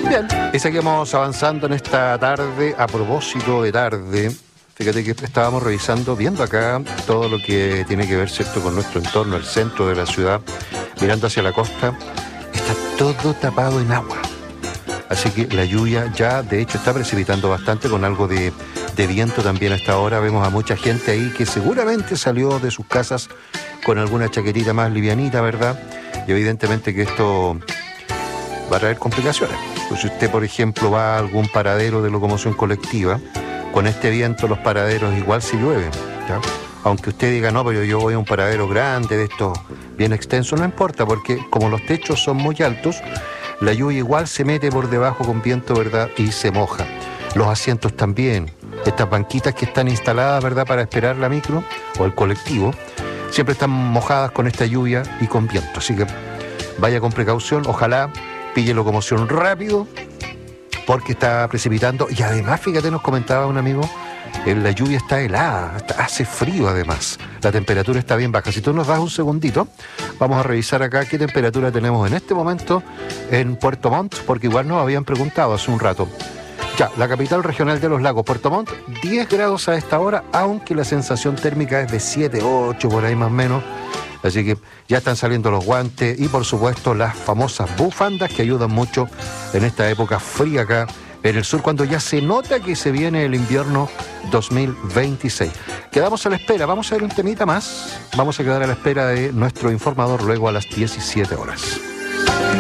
Bien, y seguimos avanzando en esta tarde. A propósito de tarde, fíjate que estábamos revisando, viendo acá todo lo que tiene que ver, ¿cierto?, con nuestro entorno, el centro de la ciudad, mirando hacia la costa. Está todo tapado en agua. Así que la lluvia ya, de hecho, está precipitando bastante, con algo de viento también a esta hora. Vemos a mucha gente ahí que seguramente salió de sus casas con alguna chaquetita más livianita, ¿verdad? Y evidentemente que esto va a traer complicaciones. Pues si usted, por ejemplo, va a algún paradero de locomoción colectiva, con este viento los paraderos igual se llueven, ¿ya? Aunque usted diga, no, pero yo voy a un paradero grande, de estos bien extenso, no importa, porque como los techos son muy altos, la lluvia igual se mete por debajo con viento, ¿verdad?, y se moja. Los asientos también, estas banquitas que están instaladas, ¿verdad?, para esperar la micro o el colectivo, siempre están mojadas con esta lluvia y con viento. Así que vaya con precaución, ojalá pille locomoción rápido, porque está precipitando. Y además, fíjate, nos comentaba un amigo, la lluvia está helada, hace frío además, la temperatura está bien baja. Si tú nos das un segundito, vamos a revisar acá qué temperatura tenemos en este momento en Puerto Montt, porque igual nos habían preguntado hace un rato. Ya, la capital regional de los lagos, Puerto Montt, 10 grados a esta hora, aunque la sensación térmica es de 7, 8, por ahí más o menos. Así que ya están saliendo los guantes y, por supuesto, las famosas bufandas que ayudan mucho en esta época fría acá en el sur, cuando ya se nota que se viene el invierno 2026. Quedamos a la espera, vamos a ver un temita más. Vamos a quedar a la espera de nuestro informador luego a las 17 horas.